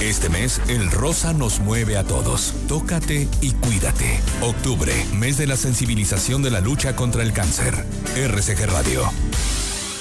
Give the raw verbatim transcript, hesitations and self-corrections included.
Este mes, el rosa nos mueve a todos. Tócate y cuídate. Octubre, mes de la sensibilización de la lucha contra el cáncer. R C G Radio.